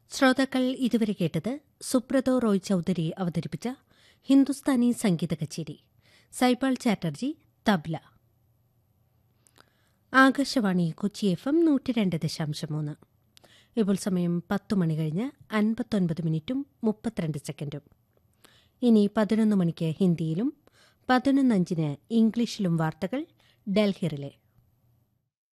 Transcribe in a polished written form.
ശ്രോതാക്കൾ ഇതുവരെ കേട്ടത് സുബ്രതോ റോയ് ചൌധരി അവതരിപ്പിച്ച ഹിന്ദുസ്ഥാനി സംഗീത കച്ചേരി. സൈപാൾ ചാറ്റർജി തബ്ല. ആകാശവാണി കൊച്ചി FM 102.3. ഇപ്പോൾ സമയം 10 മണി കഴിഞ്ഞ് 59 മിനിറ്റും 32 സെക്കൻഡും. ഇനി 11 മണിക്ക് ഹിന്ദിയിലും 11:05 ഇംഗ്ലീഷിലും വാർത്തകൾ ഡൽഹിയിലെ